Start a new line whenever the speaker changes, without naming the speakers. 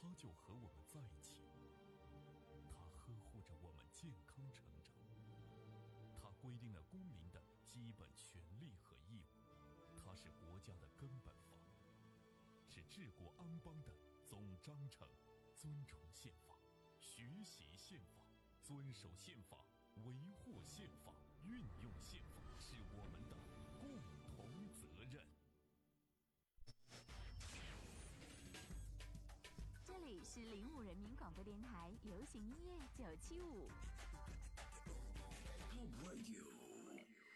他就和我们在一起，他呵护着我们健康成长，他规定了公民的基本权利和义务，他是国家的根本法，是治国安邦的总章程。尊崇宪法，学习宪法，遵守宪法，维护宪法，运用宪法，是我们的共同责任。
这里是05人民广播电台流行音乐975。
Home Radio